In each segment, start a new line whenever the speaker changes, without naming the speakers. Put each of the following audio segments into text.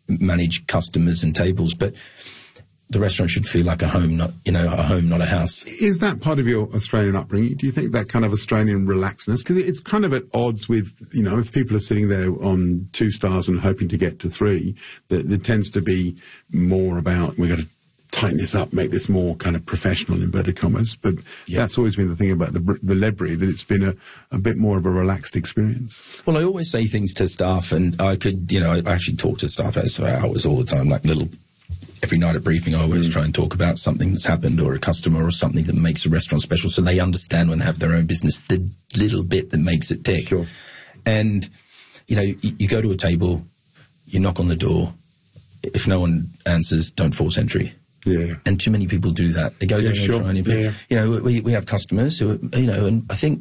manage customers and tables, but the restaurant should feel like a home, not a house.
Is that part of your Australian upbringing? Do you think that kind of Australian relaxedness? Because it's kind of at odds with, if people are sitting there on 2 stars and hoping to get to 3, there tends to be more about, we've got to tighten this up, make this more kind of professional, inverted commas. But that's always been the thing about the Ledbury, that it's been a bit more of a relaxed experience.
Well, I always say things to staff, and I could, I actually talk to staff for hours all the time, like every night at briefing, I always try and talk about something that's happened, or a customer, or something that makes a restaurant special, so they understand when they have their own business, the little bit that makes it tick.
Sure.
And, you go to a table, you knock on the door. If no one answers, don't force entry.
Yeah.
And too many people do that. They go there and
sure.
try and, we have customers who, and I think,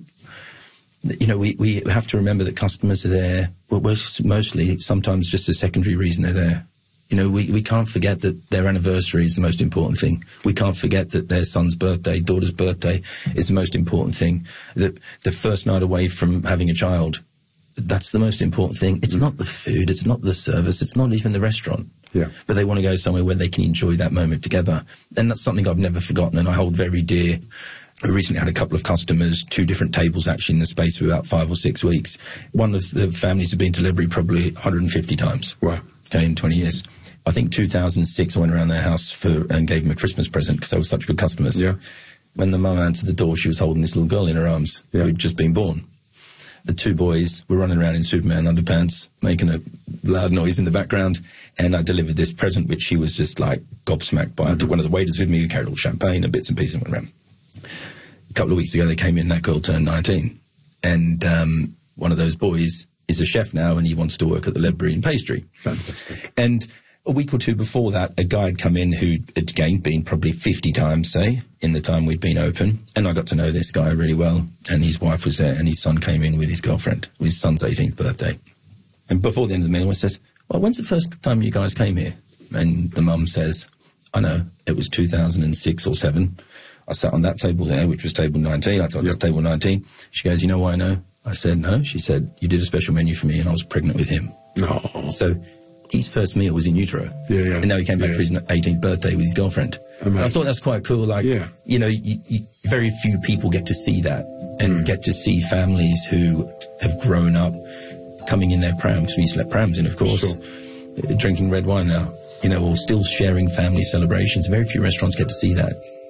we have to remember that customers are there, well, mostly, sometimes just a secondary reason they're there. We can't forget that their anniversary is the most important thing. We can't forget that their son's birthday, daughter's birthday is the most important thing. That the first night away from having a child, that's the most important thing. It's not the food, it's not the service, it's not even the restaurant.
Yeah.
But they want to go somewhere where they can enjoy that moment together. And that's something I've never forgotten and I hold very dear. We recently had a couple of customers, 2 different tables actually in the space of about 5 or 6 weeks. One of the families have been to Ledbury probably 150 times.
Wow.
Okay, in 20 years. I think 2006 I went around their house and gave them a Christmas present because they were such good customers.
Yeah.
When the mum answered the door, she was holding this little girl in her arms who'd just been born. The 2 boys were running around in Superman underpants, making a loud noise in the background, and I delivered this present, which she was just like gobsmacked by. I took one of the waiters with me, who carried all champagne and bits and pieces and went around. A couple of weeks ago, they came in, that girl turned 19, and one of those boys is a chef now, and he wants to work at the Ledbury in pastry.
Fantastic.
And a week or 2 before that, a guy had come in who had, again, been probably 50 times, say, in the time we'd been open. And I got to know this guy really well. And his wife was there, and his son came in with his girlfriend. It was his son's 18th birthday. And before the end of the meal, I says, well, when's the first time you guys came here? And the mum says, I know, it was 2006 or 7. I sat on that table there, which was table 19. I thought it was table 19. She goes, you know why I know? I said, no. She said, you did a special menu for me, and I was pregnant with him.
No.
So his first meal was in utero.
Yeah.
And now he came back for his 18th birthday with his girlfriend. And I thought that's quite cool. Like, very few people get to see that and get to see families who have grown up coming in their prams. We used to let prams in, of course, drinking red wine now, or still sharing family celebrations. Very few restaurants get to see that.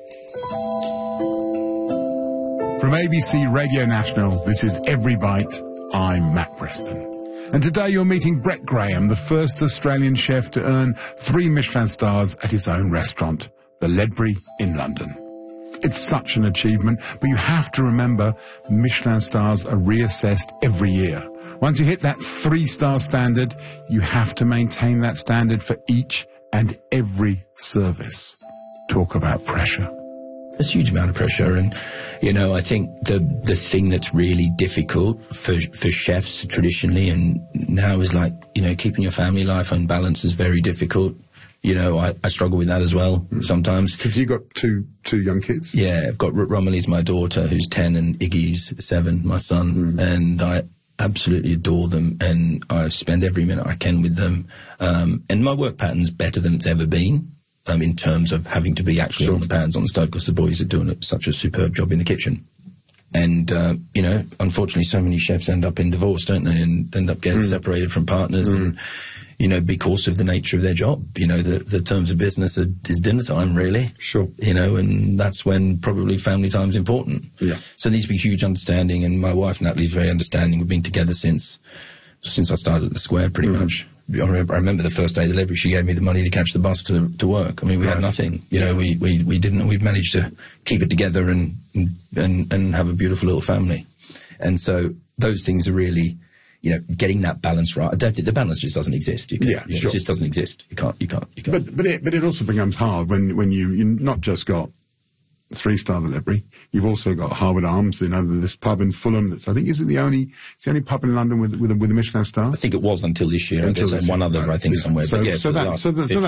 From ABC Radio National, this is Every Bite. I'm Matt Preston. And today you're meeting Brett Graham, the first Australian chef to earn 3 Michelin stars at his own restaurant, the Ledbury in London. It's such an achievement, but you have to remember Michelin stars are reassessed every year. Once you hit that 3-star standard, you have to maintain that standard for each and every service. Talk about pressure.
There's a huge amount of pressure, and I think the thing that's really difficult for chefs traditionally and now is like keeping your family life in balance is very difficult. I struggle with that as well sometimes.
Because you got two young kids?
Yeah, I've got Romilly's my daughter, who's 10, and Iggy's 7, my son, and I absolutely adore them, and I spend every minute I can with them. And my work pattern's better than it's ever been. In terms of having to be actually on the pans on the stove, because the boys are doing such a superb job in the kitchen. And, unfortunately, so many chefs end up in divorce, don't they, and end up getting separated from partners and, because of the nature of their job. The terms of business is dinner time, really.
Sure.
And that's when probably family time's important.
Yeah.
So there needs to be huge understanding, and my wife, Natalie's very understanding. We've been together since I started at the Square, pretty much. I remember the first day of the Ledbury, she gave me the money to catch the bus to work. I mean, we had nothing. We didn't. We've managed to keep it together and have a beautiful little family. And so those things are really, getting that balance right. I don't think the balance just doesn't exist. It just doesn't exist. You can't.
But it also becomes hard when you not just got 3-star Ledbury. You've also got Harwood Arms, this pub in Fulham. That's, I think, it's the only pub in London with a Michelin star.
I think it was until this year. There's one other, I think, somewhere.
So,
but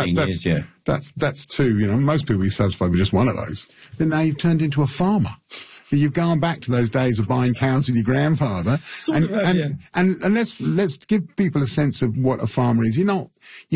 that's 2. Most people are satisfied with just one of those. Then now you've turned into a farmer. You've gone back to those days of buying cows with your grandfather, and let's give people a sense of what a farmer is. You're